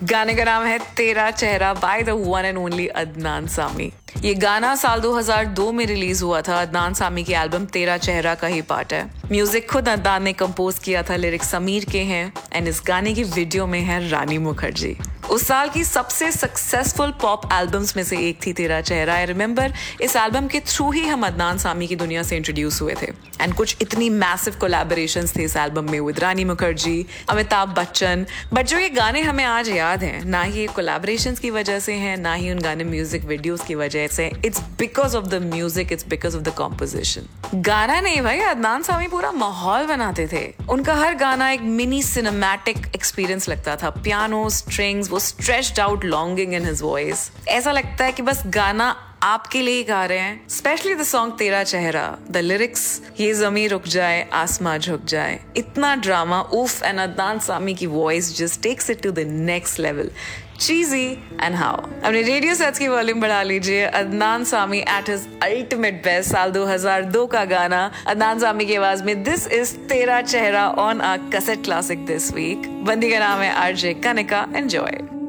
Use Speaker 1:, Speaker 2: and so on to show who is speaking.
Speaker 1: गाने का नाम है तेरा चेहरा by the one and only Adnan Sami. ये गाना साल 2002 में रिलीज हुआ था। अदनान सामी की एल्बम तेरा चेहरा का ही पार्ट है। म्यूजिक खुद अदनान ने कंपोज किया था, लिरिक्स समीर के हैं एंड इस गाने की वीडियो में है रानी मुखर्जी। उस साल की सबसे सक्सेसफुल पॉप एल्बम्स में से एक थी तेरा चेहरा। आई रिमेंबर इस एल्बम के थ्रू ही हम अदनान सामी की दुनिया से इंट्रोड्यूस हुए थे एंड कुछ इतनी मैसिव कोलैबोरेशंस थे इस एल्बम में with Rani Mukherjee, Amitabh Bachchan. But जो ये गाने हमें आज याद हैं, ना ही कोलैबोरेशंस की वजह से हैं, ना ही उन गाने म्यूजिक वीडियोस की वजह से। It's because of the music, it's because of the composition. गाना नहीं भाई, अदनान सामी पूरा माहौल बनाते थे। उनका हर गाना एक मिनी सिनेमैटिक एक्सपीरियंस लगता था। पियानो, स्ट्रिंग्स, वो stretched out longing in his voice. ऐसा लगता है कि बस गाना आपके लिए ही गा रहे हैं। स्पेशली द सॉन्ग तेरा चेहरा, द लिरिक्स, ये ज़मीं रुक जाए आसमां झुक जाए, इतना ड्रामा, उफ, एंड अदनान सामी की voice just takes it to the next level. चीजी and how. अपने रेडियो सेट्स की वॉल्यूम बढ़ा लीजिए। Adnan Sami at his ultimate best, साल 2002 का गाना अदनान सामी की आवाज में दिस इज तेरा चेहरा on a cassette classic this week. बंदी का नाम है आरजे कनिका। एंजॉय।